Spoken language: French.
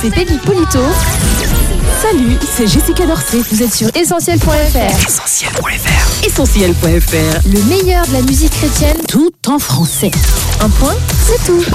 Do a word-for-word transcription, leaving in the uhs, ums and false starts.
c'est Baby Polito. Salut, c'est Jessica Dorset. Vous êtes sur essentiel point f r. essentiel point f r. essentiel point f r. Le meilleur de la musique chrétienne, tout en français. Un point, c'est tout.